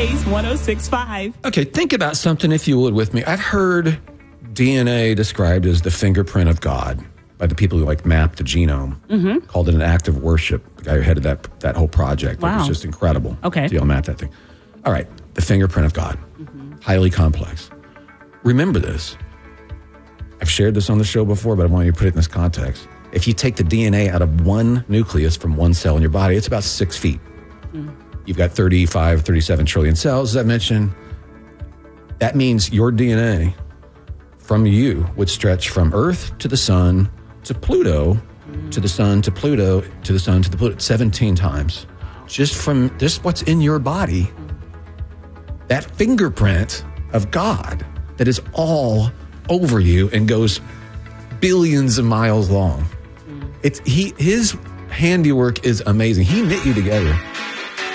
Blaze 106.5. Okay, think about something, if you would, with me. I've heard DNA described as the fingerprint of God by the people who map the genome. Called it an act of worship. The guy who headed that whole project. Wow. It was just incredible. Okay. To map that thing. All right, the fingerprint of God. Highly complex. Remember this. I've shared this on the show before, but I want you to put it in this context. If you take the DNA out of one nucleus from one cell in your body, it's about 6 feet. You've got 35, 37 trillion cells, as I mentioned. That means your DNA from you would stretch from Earth to the sun to Pluto, to the sun to Pluto, to the sun to the Pluto, 17 times. Just what's in your body. That fingerprint of God that is all over you and goes billions of miles long. His handiwork is amazing. He knit you together.